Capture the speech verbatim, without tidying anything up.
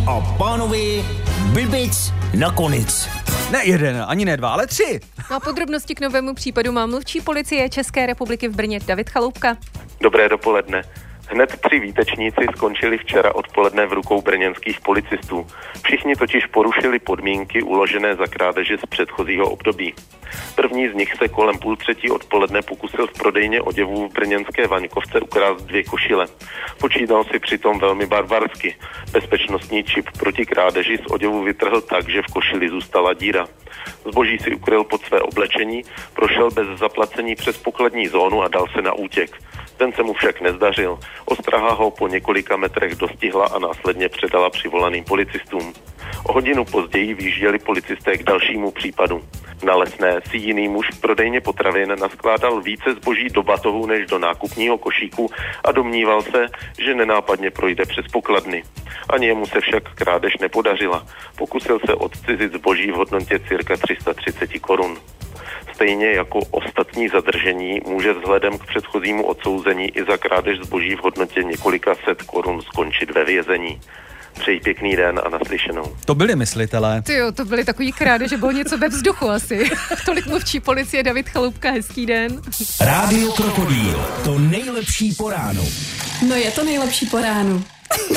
a pánovi, blbic nakonec. Ne jeden, ani ne dva, ale tři. A podrobnosti k novému případu má mluvčí policie České republiky v Brně David Chaloupka. Dobré dopoledne. Hned tři výtečníci skončili včera odpoledne v rukou brněnských policistů. Všichni totiž porušili podmínky uložené za krádeže z předchozího období. První z nich se kolem půl třetí odpoledne pokusil v prodejně oděvů v brněnské Vaňkovce ukrást dvě košile. Počínal si přitom velmi barbarsky. Bezpečnostní čip proti krádeži z oděvu vytrhl tak, že v košili zůstala díra. Zboží si ukryl pod své oblečení, prošel bez zaplacení přes pokladní zónu a dal se na útěk. Ten se mu však nezdařil. Ostraha ho po několika metrech dostihla a následně předala přivolaným policistům. O hodinu později vyjížděli policisté k dalšímu případu. Na Lesné si jiný muž v prodejně potravin naskládal více zboží do batohu než do nákupního košíku a domníval se, že nenápadně projde přes pokladny. Ani jemu se však krádež nepodařila. Pokusil se odcizit zboží v hodnotě cirka tři sta třicet korun. Stejně jako ostatní zadržení může vzhledem k předchozímu odsouzení i za krádež zboží v hodnotě několika set korun skončit ve vězení. Přeji pěkný den a naslyšenou. To byli myslitelé. Ty jo, to byly takový krádeže, bylo něco ve vzduchu asi. Tolik mluvčí policie David Chaloupka, hezký den. Rádio Krokodýl, to nejlepší po ránu. No je to nejlepší po ránu.